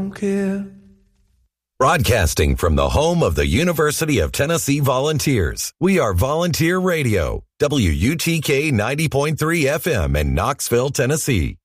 don't care. Broadcasting from the home of the University of Tennessee Volunteers, we are Volunteer Radio, WUTK 90.3 FM in Knoxville, Tennessee.